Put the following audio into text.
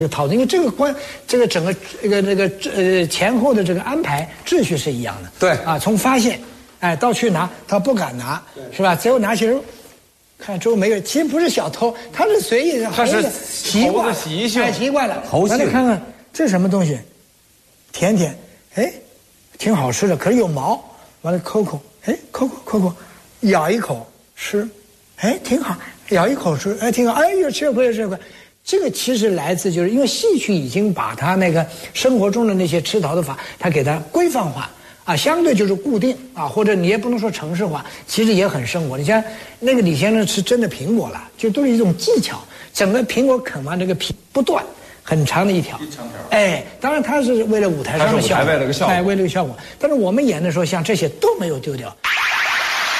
讨论，因为这个整个前后的这个安排秩序是一样的。 对啊，从发现，到去拿，他不敢拿，是吧？最后拿起来，看周围没有人，其实不是小偷，他是随意， 他是习惯了， 习性， 习惯了。 猴性。 咱来看看这是什么东西，甜甜，挺好吃的，可是有毛，完了抠，抠，咬一口吃，挺好，咬一口吃，挺好，越吃越快，越吃越快。这个其实来自就是因为戏曲已经把它那个生活中的那些吃桃的法，它给它规范化啊，相对就是固定啊，或者你也不能说程式化，其实也很生活。你像那个李先生吃真的苹果了，就都是一种技巧，整个苹果啃完这个皮不断，很长的一条，当然他是为了舞台上的效果， 为了个效果， 为了个效果。但是我们演的时候，像这些都没有丢掉。